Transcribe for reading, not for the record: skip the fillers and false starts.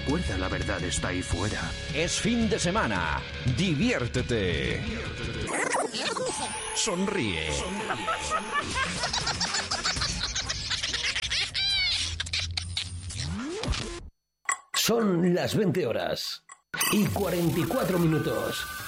Recuerda, la verdad está ahí fuera. Es fin de semana. Diviértete. Sonríe. Son las 20 horas y 44 minutos.